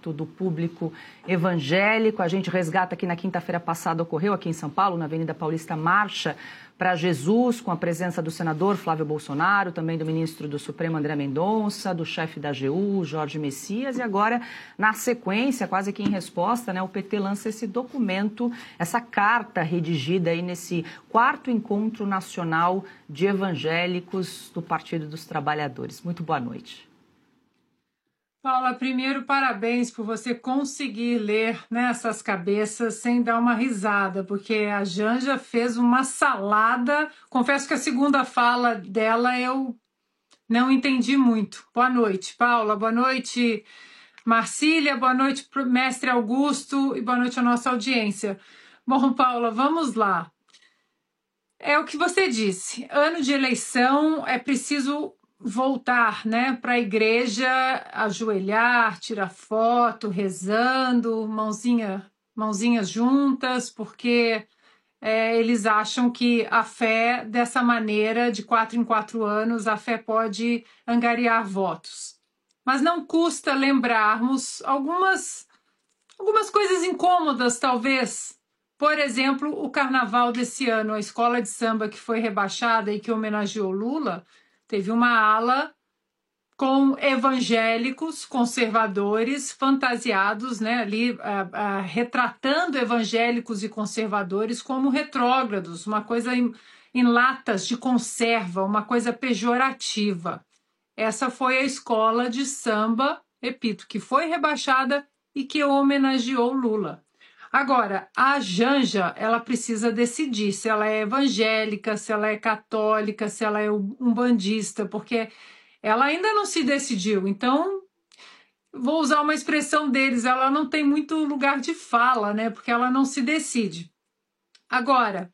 impacto do público evangélico. A gente resgata que na quinta-feira passada ocorreu aqui em São Paulo, na Avenida Paulista, marcha para Jesus, com a presença do senador Flávio Bolsonaro, também do ministro do Supremo André Mendonça, do chefe da AGU, Jorge Messias, e agora, na sequência, quase que em resposta, né, o PT lança esse documento, essa carta redigida aí nesse 4º Encontro Nacional de Evangélicos do Partido dos Trabalhadores. Muito boa noite. Paula, primeiro, parabéns por você conseguir ler, né, essas cabeças sem dar uma risada, porque a Janja fez uma salada. Confesso que a segunda fala dela eu não entendi muito. Boa noite, Paula. Boa noite, Marcília. Boa noite, mestre Augusto. E boa noite à nossa audiência. Bom, Paula, vamos lá. É o que você disse. Ano de eleição, é preciso voltar, né, para a igreja, ajoelhar, tirar foto, rezando, mãozinhas juntas, porque eles acham que a fé, dessa maneira, de 4 em 4 anos, a fé pode angariar votos. Mas não custa lembrarmos algumas coisas incômodas, talvez. Por exemplo, o carnaval desse ano, a escola de samba que foi rebaixada e que homenageou Lula, teve uma ala com evangélicos conservadores fantasiados, né, ali retratando evangélicos e conservadores como retrógrados, uma coisa em latas de conserva, uma coisa pejorativa. Essa foi a escola de samba, repito, que foi rebaixada e que homenageou Lula. Agora, a Janja, ela precisa decidir se ela é evangélica, se ela é católica, se ela é umbandista, porque ela ainda não se decidiu. Então, vou usar uma expressão deles, ela não tem muito lugar de fala, né? Porque ela não se decide. Agora,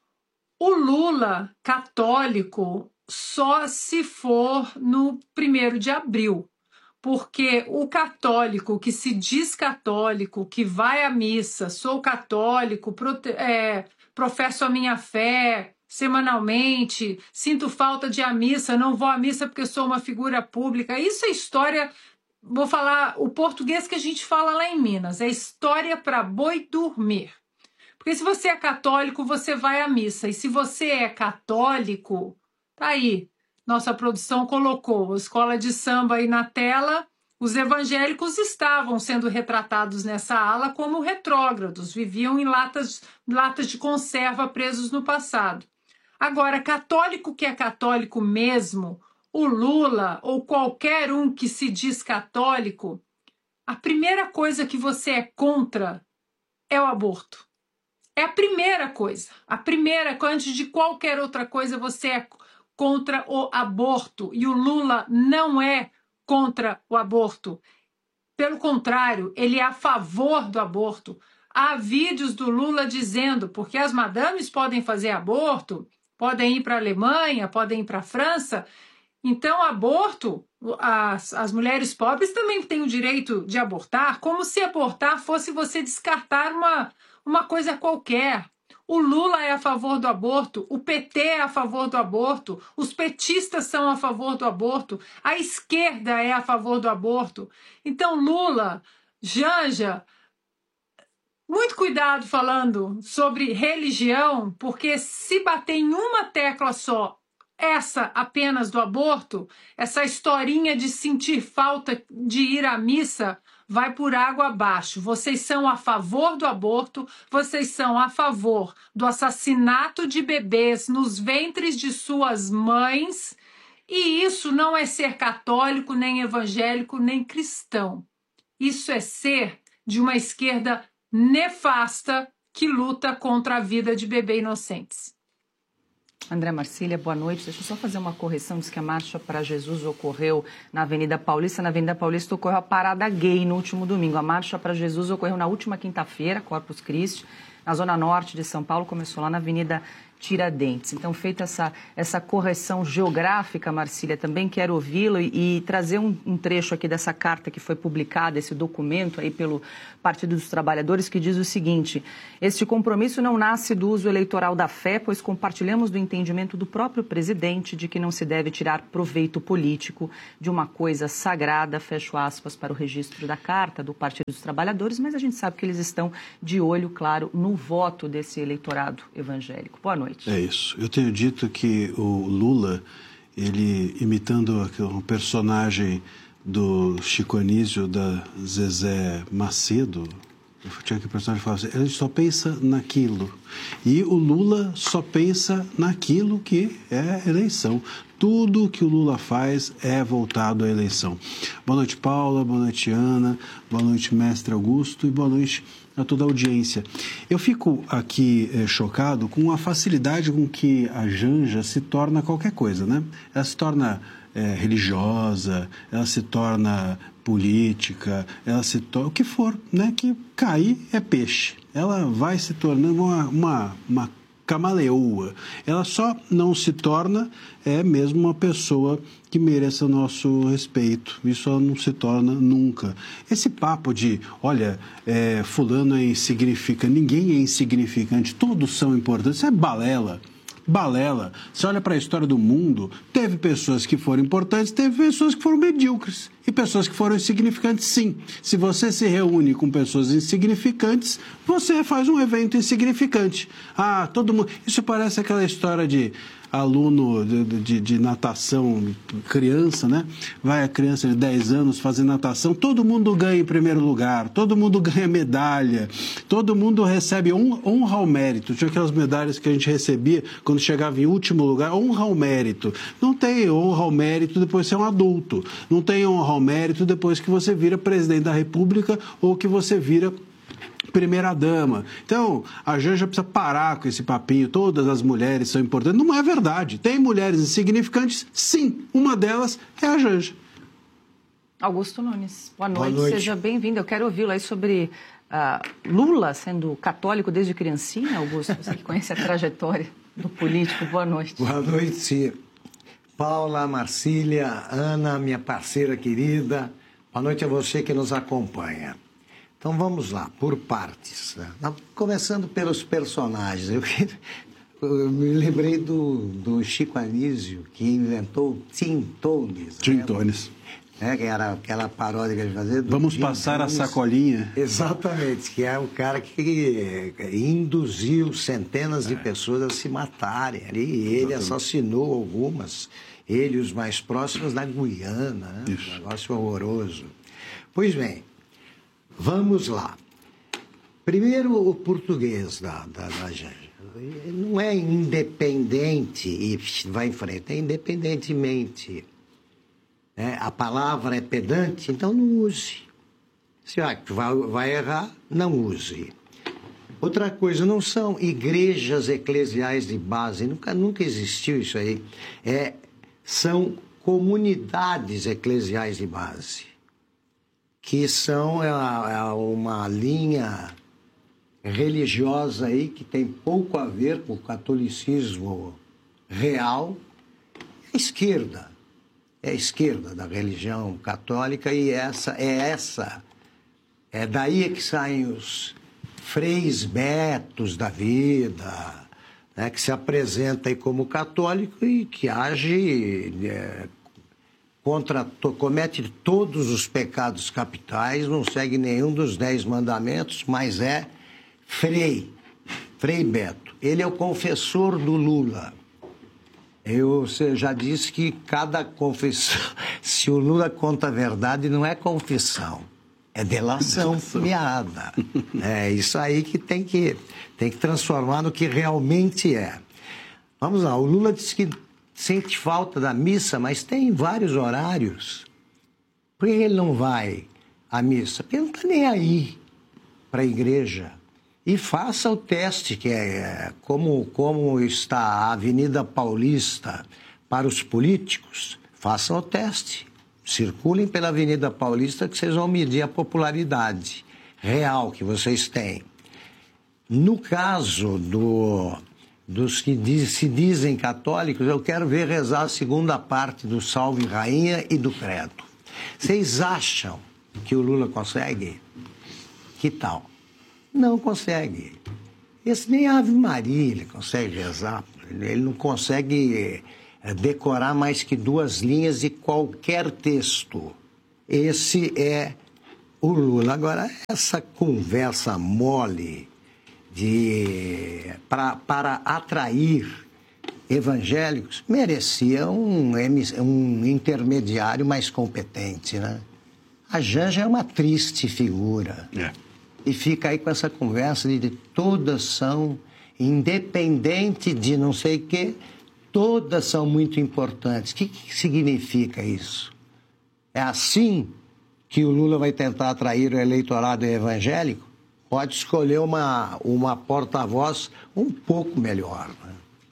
o Lula católico só se for no 1º de abril. Porque o católico que se diz católico, que vai à missa, sou católico, professo a minha fé semanalmente, sinto falta de ir à missa, não vou à missa porque sou uma figura pública. Isso é história, vou falar o português que a gente fala lá em Minas, é história para boi dormir. Porque se você é católico, você vai à missa. E se você é católico, tá aí. Nossa produção colocou a escola de samba aí na tela. Os evangélicos estavam sendo retratados nessa ala como retrógrados, viviam em latas de conserva presos no passado. Agora, católico que é católico mesmo, o Lula ou qualquer um que se diz católico, a primeira coisa que você é contra é o aborto. É a primeira coisa. A primeira, antes de qualquer outra coisa, você é contra o aborto. E o Lula não é contra o aborto. Pelo contrário, ele é a favor do aborto. Há vídeos do Lula dizendo, porque as madames podem fazer aborto, podem ir para a Alemanha, podem ir para a França. Então, aborto, as mulheres pobres também têm o direito de abortar, como se abortar fosse você descartar uma coisa qualquer. O Lula é a favor do aborto, o PT é a favor do aborto, os petistas são a favor do aborto, a esquerda é a favor do aborto. Então, Lula, Janja, muito cuidado falando sobre religião, porque se bater em uma tecla só, essa apenas do aborto, essa historinha de sentir falta de ir à missa, vai por água abaixo. Vocês são a favor do aborto, vocês são a favor do assassinato de bebês nos ventres de suas mães, e isso não é ser católico, nem evangélico, nem cristão. Isso é ser de uma esquerda nefasta que luta contra a vida de bebês inocentes. André Marcília, boa noite. Deixa eu só fazer uma correção. Diz que a Marcha para Jesus ocorreu na Avenida Paulista. Na Avenida Paulista ocorreu a parada gay no último domingo. A Marcha para Jesus ocorreu na última quinta-feira, Corpus Christi, na Zona Norte de São Paulo. Começou lá na Avenida Tiradentes. Então, feita essa correção geográfica, Marcília, também quero ouvi-lo e trazer um trecho aqui dessa carta que foi publicada, esse documento aí pelo Partido dos Trabalhadores, que diz o seguinte: este compromisso não nasce do uso eleitoral da fé, pois compartilhamos do entendimento do próprio presidente de que não se deve tirar proveito político de uma coisa sagrada, fecho aspas, para o registro da carta do Partido dos Trabalhadores, mas a gente sabe que eles estão de olho, claro, no voto desse eleitorado evangélico. Boa noite. É isso. Eu tenho dito que o Lula, ele imitando um personagem do Chico Anísio, da Zezé Macedo, tinha que o personagem falava assim, ele só pensa naquilo. E o Lula só pensa naquilo que é eleição. Tudo que o Lula faz é voltado à eleição. Boa noite, Paula. Boa noite, Ana. Boa noite, mestre Augusto. E boa noite a toda a audiência. Eu fico aqui chocado com a facilidade com que a Janja se torna qualquer coisa, né? Ela se torna religiosa, ela se torna política, ela se torna o que for, né? Que cair é peixe. Ela vai se tornando uma camaleoa. Ela só não se torna mesmo uma pessoa que mereça o nosso respeito. Isso ela não se torna nunca. Esse papo de, olha, fulano é insignificante, ninguém é insignificante, todos são importantes, isso é balela. Balela. Você olha para a história do mundo, teve pessoas que foram importantes, teve pessoas que foram medíocres e pessoas que foram insignificantes, sim. Se você se reúne com pessoas insignificantes, você faz um evento insignificante. Ah, todo mundo... Isso parece aquela história de aluno de natação, criança, né? Vai a criança de 10 anos fazer natação, todo mundo ganha em primeiro lugar, todo mundo ganha medalha, todo mundo recebe honra ao mérito. Tinha aquelas medalhas que a gente recebia quando chegava em último lugar, honra ao mérito. Não tem honra ao mérito depois de ser um adulto. Não tem honra ao mérito depois que você vira presidente da República ou que você vira primeira-dama. Então, a Janja precisa parar com esse papinho, todas as mulheres são importantes. Não é verdade. Tem mulheres insignificantes? Sim. Uma delas é a Janja. Augusto Nunes, boa noite. Seja bem-vindo. Eu quero ouvi-lo aí sobre Lula sendo católico desde criancinha, Augusto. Você que conhece a trajetória do político. Boa noite. Boa noite, Paula, Marcília, Ana, minha parceira querida. Boa noite a você que nos acompanha. Então vamos lá, por partes. Né? Começando pelos personagens. Eu me lembrei do Chico Anísio, que inventou Tim Tones. Tim Tones. Que era aquela paródia que ele fazia. Vamos passar a sacolinha. Exatamente, que é o cara que induziu centenas de pessoas a se matarem ali. E ele assassinou algumas, ele e os mais próximos da Guiana. Né? Um negócio horroroso. Pois bem, vamos lá. Primeiro, o português da Janja. Não é independente e vai em frente, é independentemente. A palavra é pedante, então não use. Se vai errar, não use. Outra coisa, não são igrejas eclesiais de base, nunca existiu isso aí. São comunidades eclesiais de base, que são uma linha religiosa aí que tem pouco a ver com o catolicismo real. É a esquerda da religião católica e é daí que saem os freis betos da vida, né, que se apresenta aí como católico e que age comete todos os pecados capitais, não segue nenhum dos 10 mandamentos, mas é Frei Beto. Ele é o confessor do Lula. Eu já disse que cada confissão, se o Lula conta a verdade, não é confissão, é delação premiada. É isso aí que tem que transformar no que realmente é. Vamos lá, o Lula disse que sente falta da missa, mas tem vários horários. Por que ele não vai à missa? Porque ele não está nem aí para a igreja. E faça o teste, que é como está a Avenida Paulista para os políticos. Façam o teste. Circulem pela Avenida Paulista que vocês vão medir a popularidade real que vocês têm. No caso dos que se dizem católicos, eu quero ver rezar a segunda parte do Salve Rainha e do Credo. Vocês acham que o Lula consegue? Que tal? Não consegue. Esse nem a Ave Maria ele consegue rezar. Ele não consegue decorar mais que 2 linhas de qualquer texto. Esse é o Lula. Agora, essa conversa mole para atrair evangélicos merecia um intermediário mais competente, né? A Janja é uma triste figura. E fica aí com essa conversa de todas são, independente de não sei o quê, todas são muito importantes. O que significa isso? É assim que o Lula vai tentar atrair o eleitorado evangélico? Pode escolher uma porta-voz um pouco melhor, né?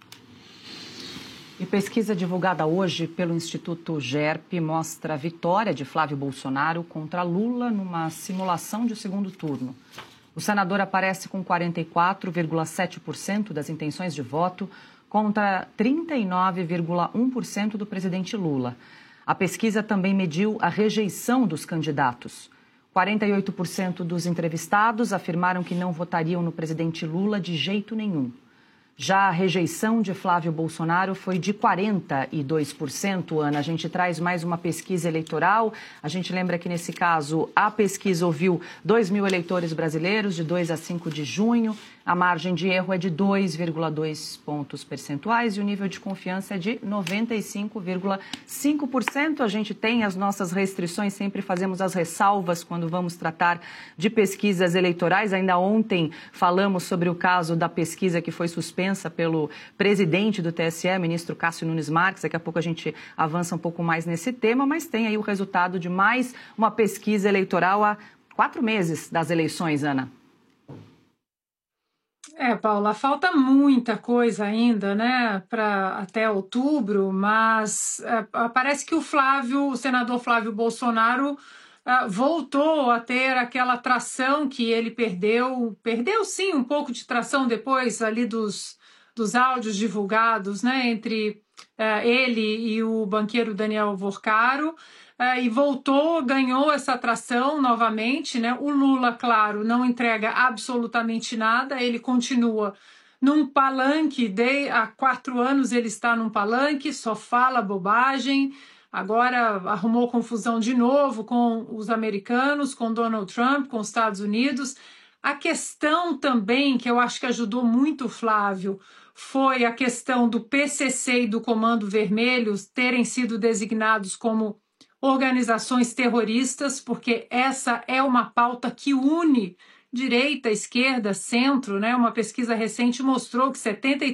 E pesquisa divulgada hoje pelo Instituto GERP mostra a vitória de Flávio Bolsonaro contra Lula numa simulação de segundo turno. O senador aparece com 44,7% das intenções de voto contra 39,1% do presidente Lula. A pesquisa também mediu a rejeição dos candidatos. 48% dos entrevistados afirmaram que não votariam no presidente Lula de jeito nenhum. Já a rejeição de Flávio Bolsonaro foi de 42%, Ana. A gente traz mais uma pesquisa eleitoral. A gente lembra que, nesse caso, a pesquisa ouviu 2.000 eleitores brasileiros, de 2 a 5 de junho. A margem de erro é de 2,2 pontos percentuais e o nível de confiança é de 95,5%. A gente tem as nossas restrições, sempre fazemos as ressalvas quando vamos tratar de pesquisas eleitorais. Ainda ontem falamos sobre o caso da pesquisa que foi suspensa pelo presidente do TSE, ministro Cássio Nunes Marques. Daqui a pouco a gente avança um pouco mais nesse tema, mas tem aí o resultado de mais uma pesquisa eleitoral há 4 meses das eleições, Ana. Paula, falta muita coisa ainda, né, para até outubro, mas parece que o senador Flávio Bolsonaro voltou a ter aquela tração que ele perdeu sim um pouco de tração depois ali dos áudios divulgados, né, entre ele e o banqueiro Daniel Vorcaro, e ganhou essa atração novamente, né? O Lula, claro, não entrega absolutamente nada, ele continua num palanque, há 4 anos ele está num palanque, só fala bobagem, agora arrumou confusão de novo com os americanos, com Donald Trump, com os Estados Unidos. A questão também, que eu acho que ajudou muito o Flávio, foi a questão do PCC e do Comando Vermelho terem sido designados como organizações terroristas, porque essa é uma pauta que une direita, esquerda, centro, né? Uma pesquisa recente mostrou que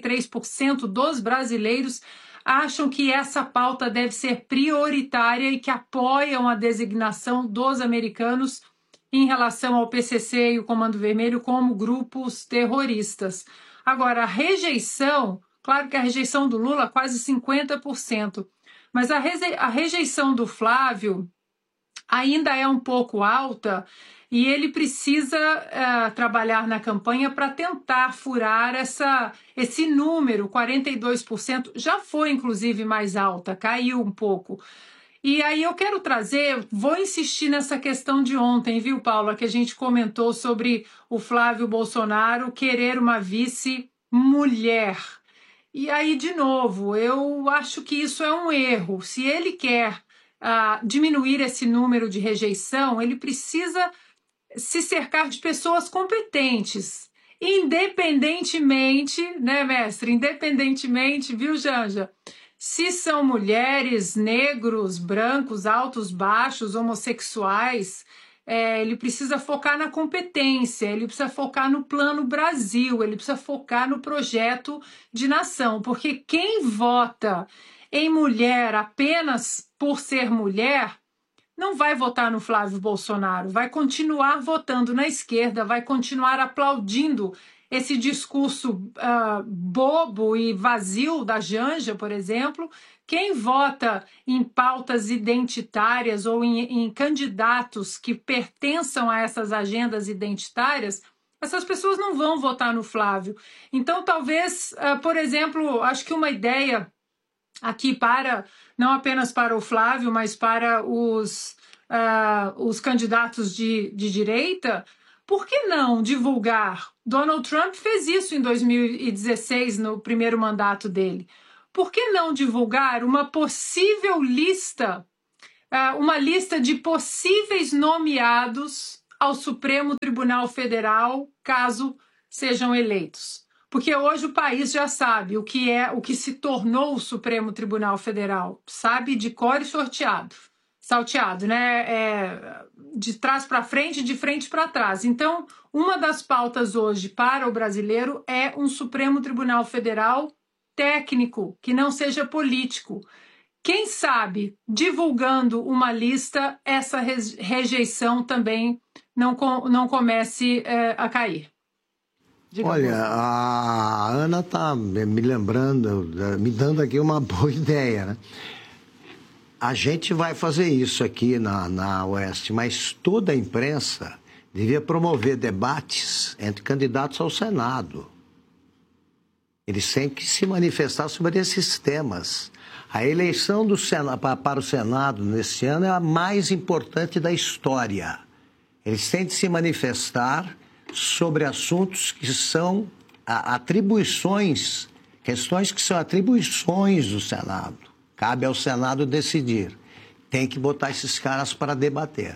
73% dos brasileiros acham que essa pauta deve ser prioritária e que apoiam a designação dos americanos em relação ao PCC e o Comando Vermelho como grupos terroristas. Agora, a rejeição, claro que a rejeição do Lula é quase 50%, mas a rejeição do Flávio ainda é um pouco alta e ele precisa trabalhar na campanha para tentar furar esse número, 42%, já foi inclusive mais alta, caiu um pouco. E aí eu quero vou insistir nessa questão de ontem, viu, Paula, que a gente comentou sobre o Flávio Bolsonaro querer uma vice-mulher. E aí, de novo, eu acho que isso é um erro. Se ele quer diminuir esse número de rejeição, ele precisa se cercar de pessoas competentes. Independentemente, né, mestre? Independentemente, viu, Janja? Se são mulheres, negros, brancos, altos, baixos, homossexuais, ele precisa focar na competência, ele precisa focar no Plano Brasil, ele precisa focar no projeto de nação, porque quem vota em mulher apenas por ser mulher não vai votar no Flávio Bolsonaro, vai continuar votando na esquerda, vai continuar aplaudindo esse discurso bobo e vazio da Janja, por exemplo. Quem vota em pautas identitárias ou em candidatos que pertençam a essas agendas identitárias essas pessoas não vão votar no Flávio. Então, talvez, por exemplo, acho que uma ideia aqui não apenas para o Flávio, mas para os candidatos de direita, por que não divulgar? Donald Trump fez isso em 2016, no primeiro mandato dele. Por que não divulgar uma possível lista, uma lista de possíveis nomeados ao Supremo Tribunal Federal, caso sejam eleitos? Porque hoje o país já sabe o que se tornou o Supremo Tribunal Federal, sabe de cor e salteado, né? De trás para frente, de frente para trás. Então, uma das pautas hoje para o brasileiro é um Supremo Tribunal Federal técnico, que não seja político. Quem sabe, divulgando uma lista, essa rejeição também não comece a cair. Olha, a Ana está me lembrando, me dando aqui uma boa ideia, né? A gente vai fazer isso aqui na Oeste, mas toda a imprensa devia promover debates entre candidatos ao Senado. Eles têm que se manifestar sobre esses temas. A eleição para o Senado nesse ano é a mais importante da história. Eles têm de se manifestar sobre assuntos que são atribuições, questões que são atribuições do Senado. Cabe ao Senado decidir. Tem que botar esses caras para debater.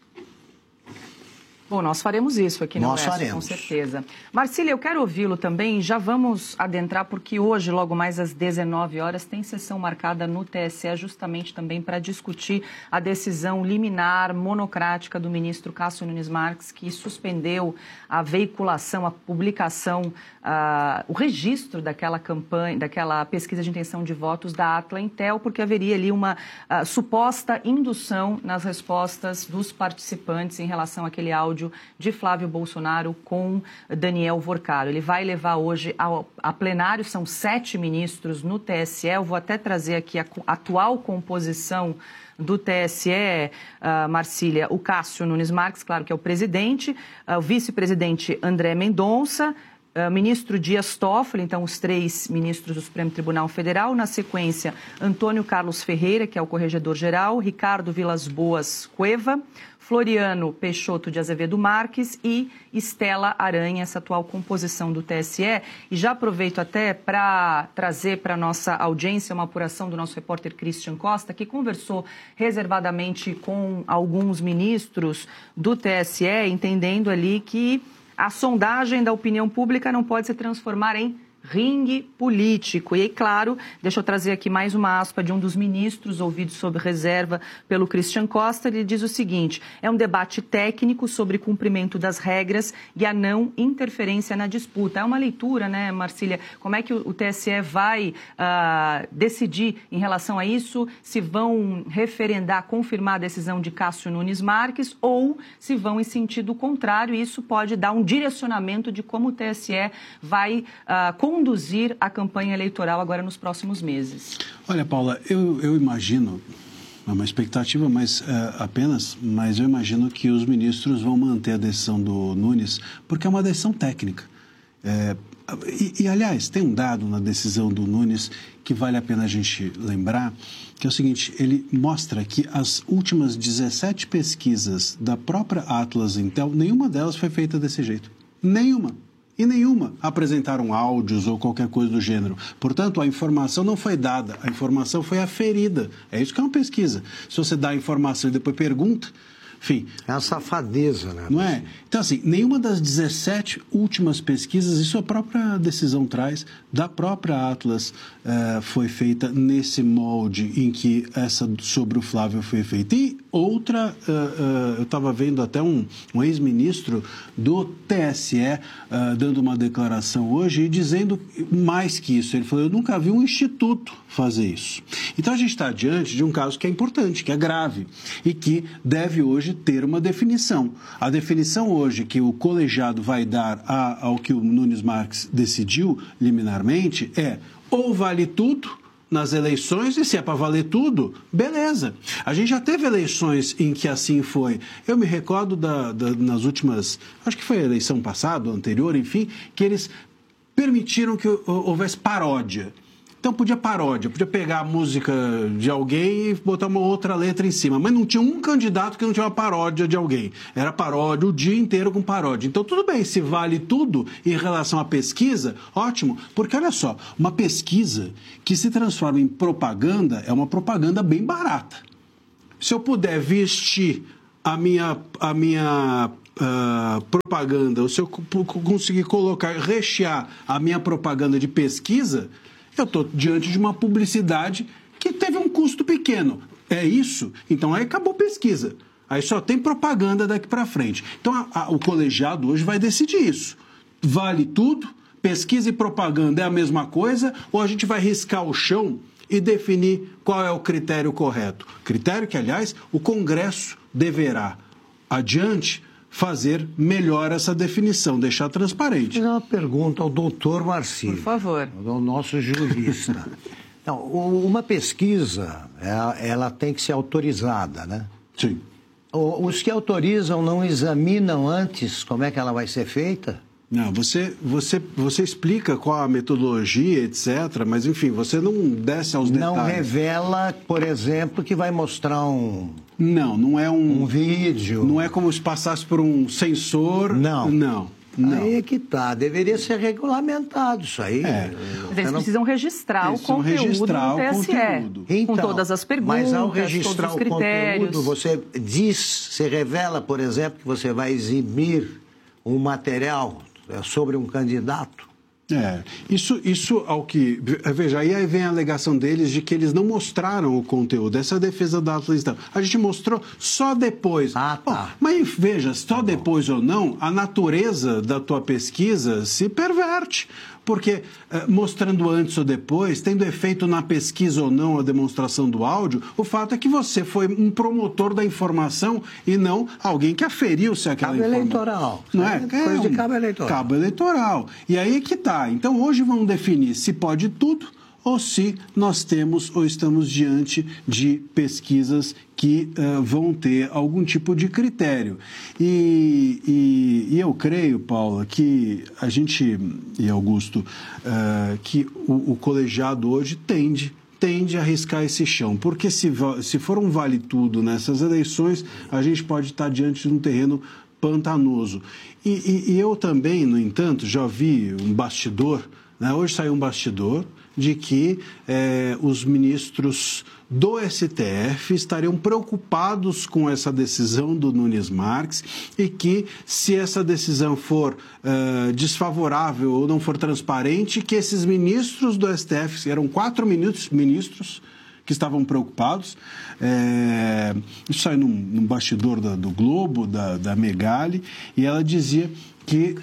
Bom, nós faremos isso aqui na Oeste, com certeza. Marcília, eu quero ouvi-lo também. Já vamos adentrar, porque hoje, logo mais às 19 horas, tem sessão marcada no TSE, justamente também para discutir a decisão liminar monocrática do ministro Cássio Nunes Marques, que suspendeu a veiculação, a publicação, o registro daquela campanha, daquela pesquisa de intenção de votos da Atla Intel, porque haveria ali uma suposta indução nas respostas dos participantes em relação àquele áudio de Flávio Bolsonaro com Daniel Vorcaro. Ele vai levar hoje a plenário, são 7 ministros no TSE. Eu vou até trazer aqui a atual composição do TSE, Marcília, o Cássio Nunes Marques, claro que é o presidente, o vice-presidente André Mendonça, ministro Dias Toffoli, então os 3 ministros do Supremo Tribunal Federal. Na sequência, Antônio Carlos Ferreira, que é o corregedor-geral, Ricardo Vilas Boas Cueva, Floriano Peixoto de Azevedo Marques e Estela Aranha, essa atual composição do TSE. E já aproveito até para trazer para a nossa audiência uma apuração do nosso repórter Christian Costa, que conversou reservadamente com alguns ministros do TSE, entendendo ali que a sondagem da opinião pública não pode se transformar em ringue político. E aí, claro, deixa eu trazer aqui mais uma aspa de um dos ministros ouvidos sob reserva pelo Christian Costa. Ele diz o seguinte: é um debate técnico sobre cumprimento das regras e a não interferência na disputa. É uma leitura, né, Marcília? Como é que o TSE vai decidir em relação a isso? Se vão referendar, confirmar a decisão de Cássio Nunes Marques ou se vão em sentido contrário? Isso pode dar um direcionamento de como o TSE vai conduzir a campanha eleitoral agora nos próximos meses. Olha, Paula, eu imagino, é uma expectativa mas eu imagino que os ministros vão manter a decisão do Nunes, porque é uma decisão técnica. Aliás, tem um dado na decisão do Nunes que vale a pena a gente lembrar, que é o seguinte: ele mostra que as últimas 17 pesquisas da própria Atlas Intel, nenhuma delas foi feita desse jeito. Nenhuma. E nenhuma apresentaram áudios ou qualquer coisa do gênero. Portanto, a informação não foi dada, a informação foi aferida. É isso que é uma pesquisa. Se você dá a informação e depois pergunta, enfim... É uma safadeza, né? Não é? Então, assim, nenhuma das 17 últimas pesquisas, isso a própria decisão traz, da própria Atlas foi feita nesse molde em que essa sobre o Flávio foi feita. E outra, eu estava vendo até um ex-ministro do TSE dando uma declaração hoje e dizendo mais que isso. Ele falou: eu nunca vi um instituto fazer isso. Então, a gente está diante de um caso que é importante, que é grave e que deve hoje ter uma definição. A definição hoje que o colegiado vai dar ao que o Nunes Marques decidiu liminarmente é: ou vale tudo nas eleições e se é para valer tudo, beleza. A gente já teve eleições em que assim foi. Eu me recordo nas últimas, acho que foi a eleição passada, anterior, enfim, que eles permitiram que houvesse paródia. Então podia pegar a música de alguém e botar uma outra letra em cima. Mas não tinha um candidato que não tinha uma paródia de alguém. Era paródia o dia inteiro com paródia. Então tudo bem, se vale tudo em relação à pesquisa, ótimo. Porque olha só, uma pesquisa que se transforma em propaganda é uma propaganda bem barata. Se eu puder vestir a minha propaganda, ou se eu conseguir rechear a minha propaganda de pesquisa, eu estou diante de uma publicidade que teve um custo pequeno. É isso? Então aí acabou pesquisa. Aí só tem propaganda daqui para frente. Então o colegiado hoje vai decidir isso. Vale tudo? Pesquisa e propaganda é a mesma coisa? Ou a gente vai riscar o chão e definir qual é o critério correto? Critério que, aliás, o Congresso deverá, adiante, fazer melhor essa definição, deixar transparente. Vou fazer uma pergunta ao doutor Marcílio. Por favor. Ao nosso jurista. Então, uma pesquisa, ela tem que ser autorizada, né? Sim. Os que autorizam não examinam antes como é que ela vai ser feita? Não, você explica qual a metodologia, etc., mas, enfim, você não desce aos detalhes. Não revela, por exemplo, que vai mostrar não é um vídeo. Não é como se passasse por um sensor. Não. Aí é que tá. Deveria ser regulamentado isso aí. Mas eles precisam registrar o conteúdo do TSE. Então, com todas as perguntas, mas ao registrar todos os critérios. conteúdo, você revela, por exemplo, que você vai exibir um material sobre um candidato? Isso ao que... Veja, aí vem a alegação deles de que eles não mostraram o conteúdo. Essa é a defesa da Atlas. A gente mostrou só depois. Tá. Bom, mas veja, só depois ou não, a natureza da tua pesquisa se perverte. Porque mostrando antes ou depois, tendo efeito na pesquisa ou não a demonstração do áudio, o fato é que você foi um promotor da informação e não alguém que aferiu se aquela informação. Cabo eleitoral. Não é? Coisa de cabo eleitoral. Cabo eleitoral. E aí é que tá. Então hoje vamos definir se pode tudo ou se nós temos ou estamos diante de pesquisas que vão ter algum tipo de critério. E eu creio, Paula, que a gente, e Augusto, que o colegiado hoje tende a arriscar esse chão, porque se for um vale tudo nessas eleições, a gente pode estar diante de um terreno pantanoso. E eu também, no entanto, já vi um bastidor, né? Hoje saiu um bastidor de que os ministros do STF estariam preocupados com essa decisão do Nunes Marques e que, se essa decisão for desfavorável ou não for transparente, que esses ministros do STF, eram 4 ministros que estavam preocupados, isso saiu num bastidor do Globo, da Megali, e ela dizia que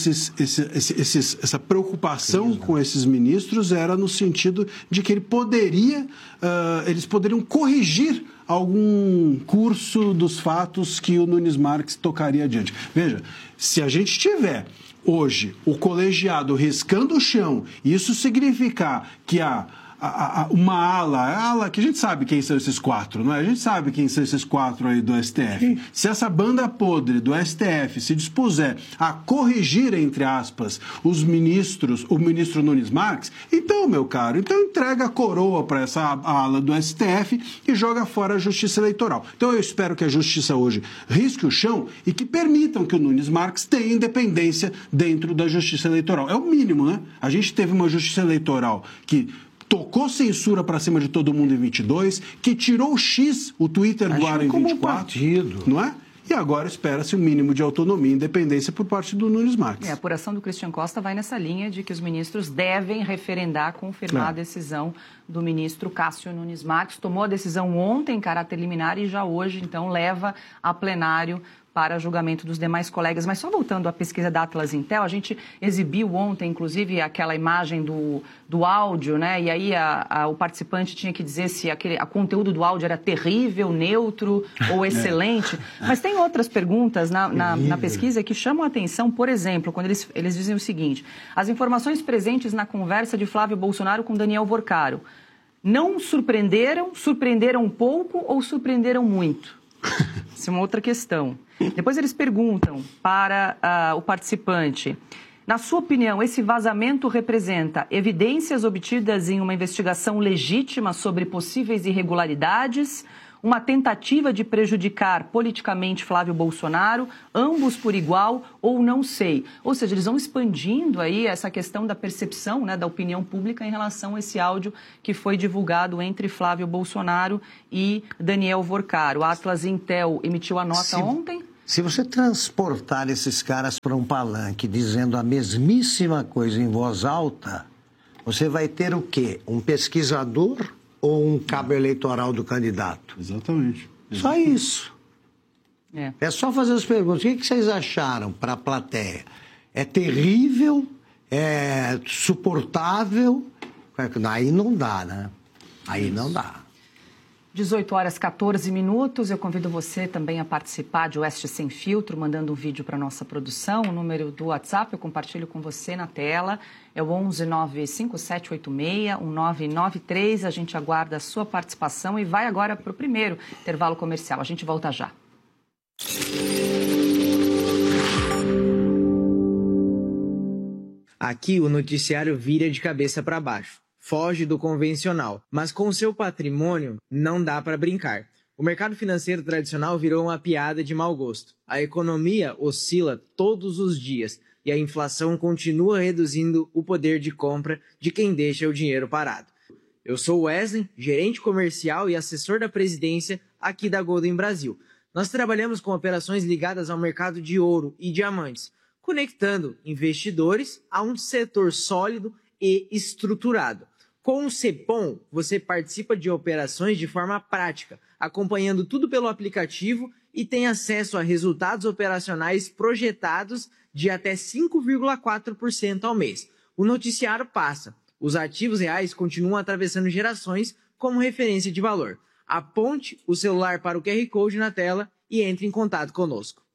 essa preocupação com esses ministros era no sentido de que eles poderiam corrigir algum curso dos fatos que o Nunes Marques tocaria adiante. Veja, se a gente tiver hoje o colegiado riscando o chão, isso significar que uma ala que a gente sabe quem são esses 4, não é? A gente sabe quem são esses 4 aí do STF. Sim. Se essa banda podre do STF se dispuser a corrigir, entre aspas, o ministro Nunes Marques, então, meu caro, entrega a coroa para essa ala do STF e joga fora a Justiça Eleitoral. Então eu espero que a Justiça hoje risque o chão e que permitam que o Nunes Marques tenha independência dentro da Justiça Eleitoral. É o mínimo, né? A gente teve uma Justiça Eleitoral que tocou censura para cima de todo mundo em 22, que tirou o Twitter do ar em 24, não é? E agora espera-se um mínimo de autonomia e independência por parte do Nunes Marques. A apuração do Christian Costa vai nessa linha de que os ministros devem referendar, confirmar a decisão do ministro Cássio Nunes Marques. Tomou a decisão ontem em caráter liminar e já hoje, então, leva a plenário para julgamento dos demais colegas. Mas só voltando à pesquisa da Atlas Intel, a gente exibiu ontem, inclusive, aquela imagem do áudio, né? E aí o participante tinha que dizer se o conteúdo do áudio era terrível, neutro ou excelente. Mas tem outras perguntas na pesquisa que chamam a atenção, por exemplo, quando eles dizem o seguinte: as informações presentes na conversa de Flávio Bolsonaro com Daniel Vorcaro Não surpreenderam, surpreenderam um pouco ou surpreenderam muito? Essa é uma outra questão. Depois eles perguntam para o participante: na sua opinião, esse vazamento representa evidências obtidas em uma investigação legítima sobre possíveis irregularidades, uma tentativa de prejudicar politicamente Flávio Bolsonaro, ambos por igual ou não sei? Ou seja, eles vão expandindo aí essa questão da percepção, né, da opinião pública em relação a esse áudio que foi divulgado entre Flávio Bolsonaro e Daniel Vorcaro. O Atlas Intel emitiu a nota ontem. Se você transportar esses caras para um palanque dizendo a mesmíssima coisa em voz alta, você vai ter o quê? Um pesquisador ou um cabo eleitoral do candidato? Exatamente. Só isso. É só fazer as perguntas. O que vocês acharam para a plateia? É terrível? É suportável? Aí não dá, né? Aí não dá. 18h14. Eu convido você também a participar de Oeste Sem Filtro, mandando um vídeo para a nossa produção. O número do WhatsApp eu compartilho com você na tela. É o 11957861993. A gente aguarda a sua participação e vai agora para o primeiro intervalo comercial. A gente volta já. Aqui o noticiário vira de cabeça para baixo. Foge do convencional, mas com seu patrimônio não dá para brincar. O mercado financeiro tradicional virou uma piada de mau gosto. A economia oscila todos os dias e a inflação continua reduzindo o poder de compra de quem deixa o dinheiro parado. Eu sou Wesley, gerente comercial e assessor da presidência aqui da Golden Brasil. Nós trabalhamos com operações ligadas ao mercado de ouro e diamantes, conectando investidores a um setor sólido e estruturado. Com o Cepom, você participa de operações de forma prática, acompanhando tudo pelo aplicativo e tem acesso a resultados operacionais projetados de até 5,4% ao mês. O noticiário passa. Os ativos reais continuam atravessando gerações como referência de valor. Aponte o celular para o QR Code na tela e entre em contato conosco.